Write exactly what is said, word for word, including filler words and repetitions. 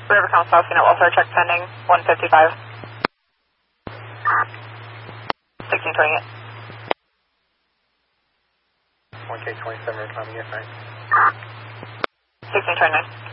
River Council, South welfare check pending, one fifty-five. sixteen twenty-eight. one K twenty-seven, reclaiming it, right? sixteen twenty-nine.